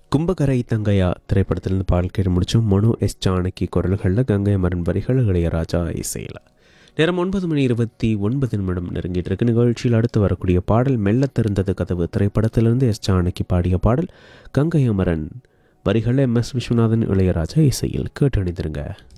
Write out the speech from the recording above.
கும்பகரை தங்கையா திரைப்படத்திலிருந்து பாடல் கேட்டு முடிச்சோம். மனோ எஸ் ஜானகி குரல்களில், கங்கை அமரன் வரிகள், இளையராஜா இசையில். நேரம் 9:29 நெருங்கிட்டு இருக்கு. நிகழ்ச்சியில் அடுத்து வரக்கூடிய பாடல் மெல்ல திறந்தது கதவு திரைப்படத்திலிருந்து எஸ் ஜானகி பாடிய பாடல். கங்கை அமரன் வரிகள், MS விஸ்வநாதன், இளையராஜா இசையில். கேட்டணிந்திருங்க.